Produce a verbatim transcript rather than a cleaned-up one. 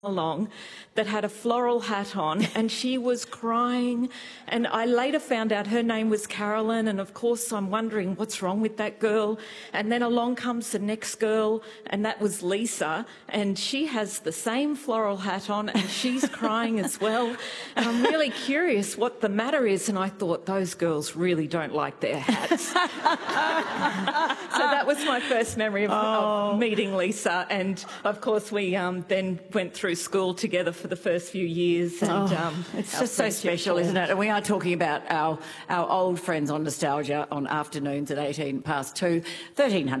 along that had a floral hat on, and she was crying, and I later found out her name was Carolyn, and of course I'm wondering what's wrong with that girl. And then along comes the next girl, and that was Lisa, and she has the same floral hat on and she's crying as well, and I'm really curious what the matter is. And I thought, those girls really don't like their hats. So that was my first memory of, oh. of meeting Lisa, and of course we um, then went through school together for the first few years. And oh, um, it's just so special, isn't it? And we are talking about our, our old friends on Nostalgia on afternoons at eighteen past two, thirteen hundred.